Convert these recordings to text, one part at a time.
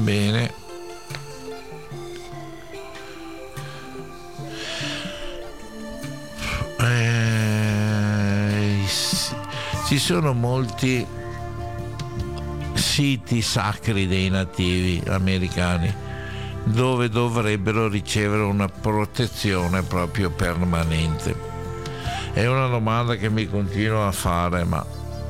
Bene. Ci sono molti siti sacri dei nativi americani dove dovrebbero ricevere una protezione proprio permanente. È una domanda che mi continuo a fare, ma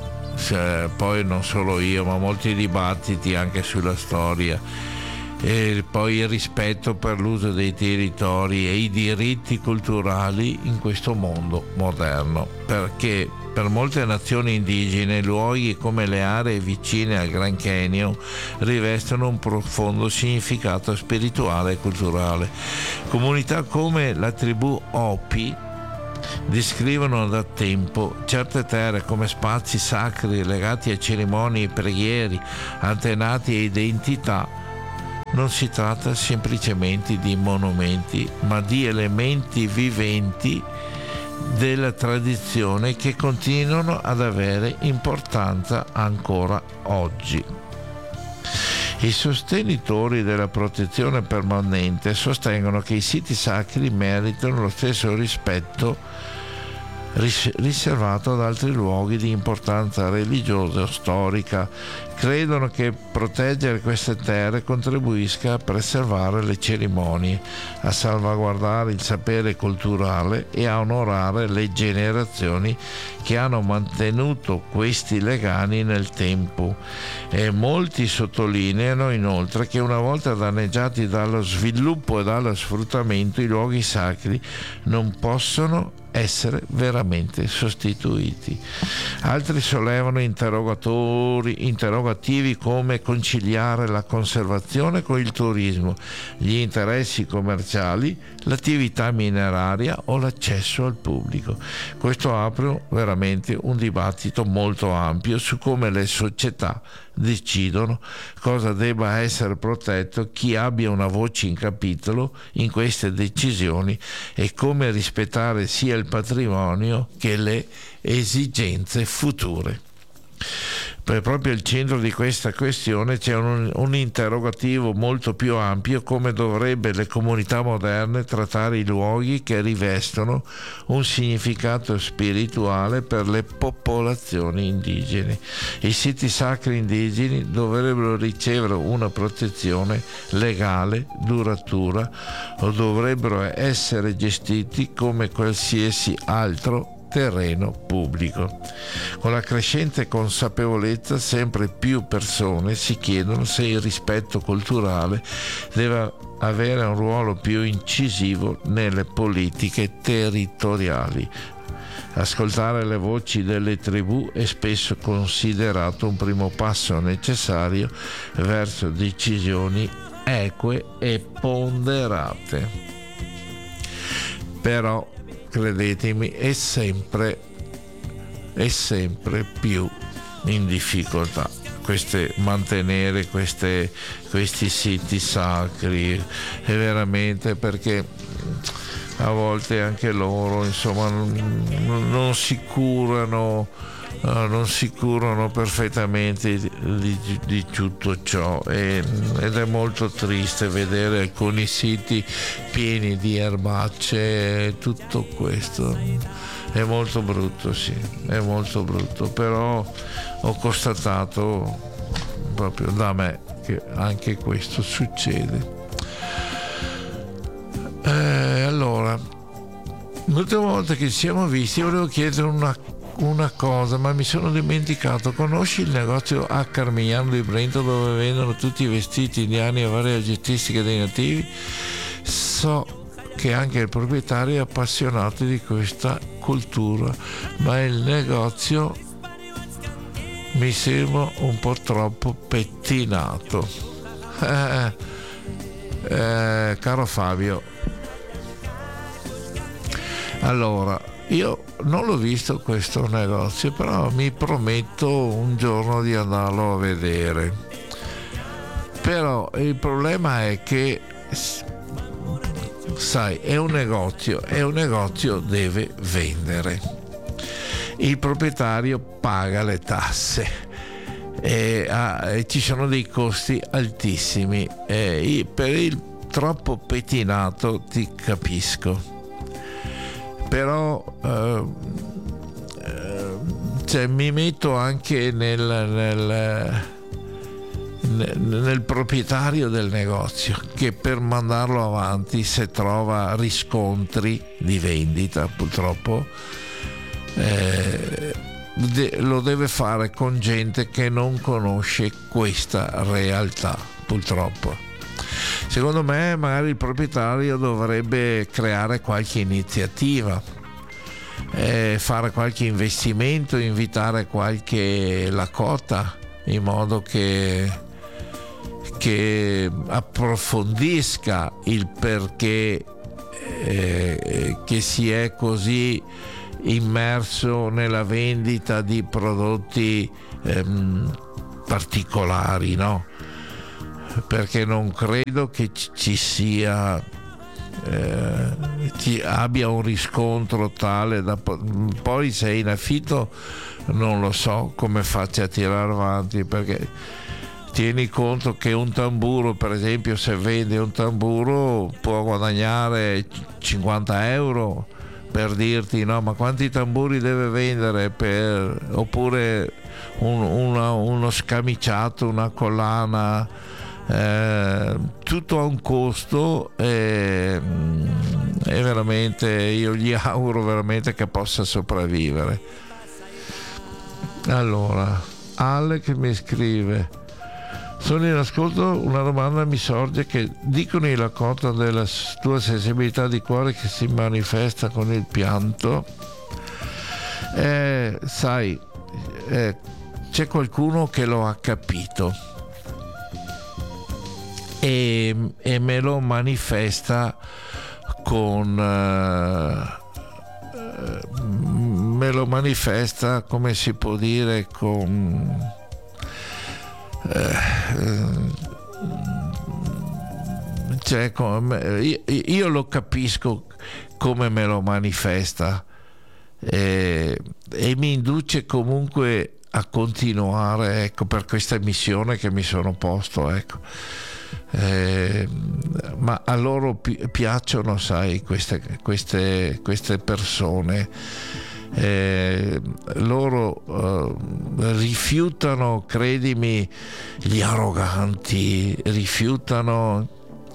poi non solo io, ma molti dibattiti anche sulla storia, e poi il rispetto per l'uso dei territori e i diritti culturali in questo mondo moderno, perché per molte nazioni indigene luoghi come le aree vicine al Grand Canyon rivestono un profondo significato spirituale e culturale. Comunità come la tribù Hopi descrivono da tempo certe terre come spazi sacri legati a cerimonie e preghiere, antenati e identità. Non si tratta semplicemente di monumenti, ma di elementi viventi della tradizione che continuano ad avere importanza ancora oggi. I sostenitori della protezione permanente sostengono che i siti sacri meritano lo stesso rispetto riservato ad altri luoghi di importanza religiosa o storica. Credono che proteggere queste terre contribuisca a preservare le cerimonie, a salvaguardare il sapere culturale e a onorare le generazioni che hanno mantenuto questi legami nel tempo. E molti sottolineano inoltre che una volta danneggiati dallo sviluppo e dallo sfruttamento, i luoghi sacri non possono essere veramente sostituiti. Altri sollevano interrogativi come conciliare la conservazione con il turismo, gli interessi commerciali, l'attività mineraria o l'accesso al pubblico. Questo apre veramente un dibattito molto ampio su come le società decidono cosa debba essere protetto, chi abbia una voce in capitolo in queste decisioni e come rispettare sia il patrimonio che le esigenze future. Proprio al centro di questa questione c'è un interrogativo molto più ampio: come dovrebbe le comunità moderne trattare i luoghi che rivestono un significato spirituale per le popolazioni indigene. I siti sacri indigeni dovrebbero ricevere una protezione legale duratura o dovrebbero essere gestiti come qualsiasi altro terreno pubblico. Con la crescente consapevolezza, sempre più persone si chiedono se il rispetto culturale deve avere un ruolo più incisivo nelle politiche territoriali. Ascoltare le voci delle tribù è spesso considerato un primo passo necessario verso decisioni eque e ponderate. Però credetemi, è sempre più in difficoltà mantenere questi siti sacri, è veramente, perché a volte anche loro insomma non si curano perfettamente di tutto ciò, ed è molto triste vedere alcuni siti pieni di erbacce e tutto questo. È molto brutto, sì, è molto brutto, però ho constatato proprio da me che anche questo succede. Allora, l'ultima volta che ci siamo visti volevo chiedere una cosa, ma mi sono dimenticato. Conosci il negozio a Carmignano di Brento dove vendono tutti i vestiti indiani e varie oggettistiche dei nativi? So che anche il proprietario è appassionato di questa cultura, ma il negozio mi sembra un po' troppo pettinato. Caro Fabio, allora, io non l'ho visto questo negozio, però mi prometto un giorno di andarlo a vedere. Però il problema è che, sai, è un negozio deve vendere. Il proprietario paga le tasse e ci sono dei costi altissimi. Per il troppo pettinato ti capisco, però mi metto anche nel proprietario del negozio, che per mandarlo avanti, se trova riscontri di vendita, purtroppo lo deve fare con gente che non conosce questa realtà, purtroppo. Secondo me magari il proprietario dovrebbe creare qualche iniziativa, fare qualche investimento, invitare qualche Lakota, in modo che approfondisca il perché che si è così immerso nella vendita di prodotti particolari, no? Perché non credo che ci sia abbia un riscontro tale da poi, se è in affitto non lo so come faccia a tirare avanti, perché tieni conto che un tamburo, per esempio, se vende un tamburo può guadagnare 50 euro, per dirti, no? Ma quanti tamburi deve vendere oppure uno scamiciato, una collana, tutto ha un costo, e veramente io gli auguro veramente che possa sopravvivere. Allora, Ale che mi scrive: sono in ascolto, una domanda mi sorge, che dicono i Lakota della tua sensibilità di cuore che si manifesta con il pianto. Sai, c'è qualcuno che lo ha capito e me lo manifesta come si può dire, io lo capisco come me lo manifesta, e mi induce comunque a continuare, ecco, per questa missione che mi sono posto, ecco. Ma a loro piacciono, sai, queste persone. Loro rifiutano, credimi, gli arroganti, rifiutano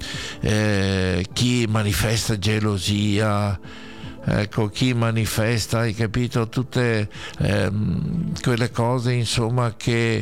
chi manifesta gelosia, ecco, chi manifesta, hai capito, tutte quelle cose, insomma, che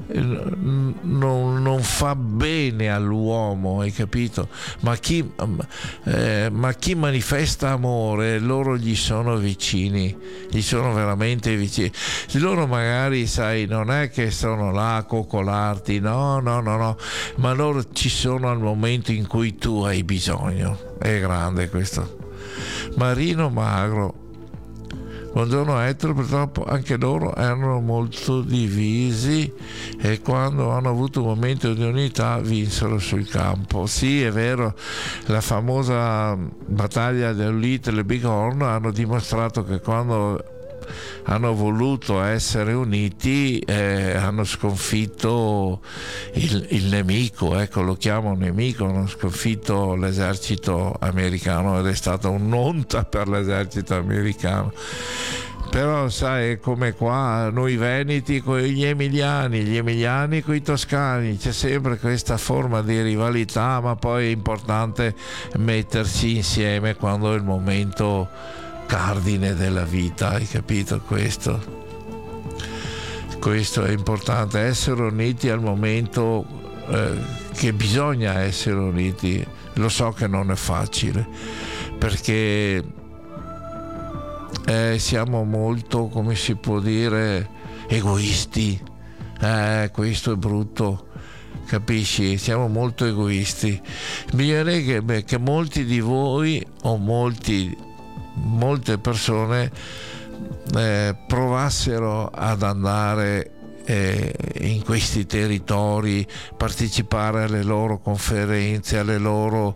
non fa bene all'uomo, hai capito? Ma chi manifesta amore, loro gli sono vicini, gli sono veramente vicini. Loro magari, sai, non è che sono là a coccolarti, no, ma loro ci sono al momento in cui tu hai bisogno. È grande questo. Marino Magro: buongiorno Ettore, purtroppo anche loro erano molto divisi e quando hanno avuto un momento di unità vinsero sul campo. Sì, è vero, la famosa battaglia del Little Bighorn hanno dimostrato che quando hanno voluto essere uniti hanno sconfitto il nemico, ecco, lo chiamo nemico, hanno sconfitto l'esercito americano ed è stata un'onta per l'esercito americano. Però sai, è come qua, noi veneti con gli emiliani con i toscani, c'è sempre questa forma di rivalità, ma poi è importante mettersi insieme quando è il momento cardine della vita, hai capito? Questo è importante, essere uniti al momento che bisogna essere uniti. Lo so che non è facile, perché siamo molto, come si può dire, egoisti, questo è brutto, capisci? Siamo molto egoisti. Bisognerebbe che molti di voi o molte persone provassero ad andare in questi territori, partecipare alle loro conferenze, alle loro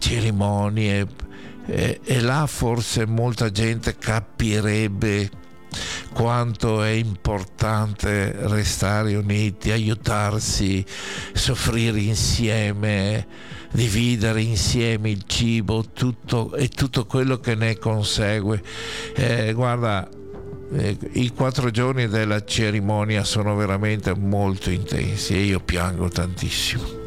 cerimonie, e là forse molta gente capirebbe quanto è importante restare uniti, aiutarsi, soffrire insieme, dividere insieme il cibo, tutto e tutto quello che ne consegue. Guarda, i 4 giorni della cerimonia sono veramente molto intensi e io piango tantissimo.